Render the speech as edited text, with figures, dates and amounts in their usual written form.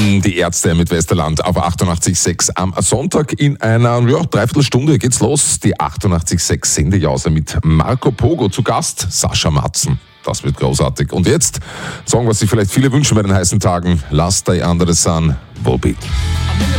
Die Ärzte mit Westerland auf 88.6 am Sonntag. In einer Dreiviertelstunde geht's los. Die 88.6 Sendejause mit Marco Pogo zu Gast, Sascha Matzen. Das wird großartig. Und jetzt, Song, was sich vielleicht viele wünschen bei den heißen Tagen, Last Day Under the Sun, Volbeat.